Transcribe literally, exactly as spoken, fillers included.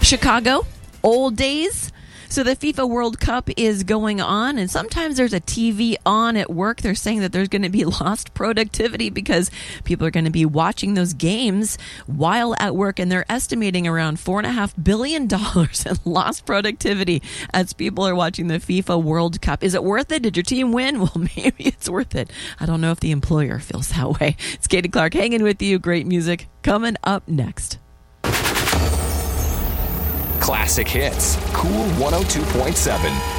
Chicago, old days. So the FIFA World Cup is going on, and sometimes there's a T V on at work. They're saying that there's going to be lost productivity because people are going to be watching those games while at work, and they're estimating around four point five billion dollars in lost productivity as people are watching the FIFA World Cup. Is it worth it? Did your team win? Well, maybe it's worth it. I don't know if the employer feels that way. It's Katie Clark hanging with you. Great music coming up next. Classic hits. Cool one oh two point seven.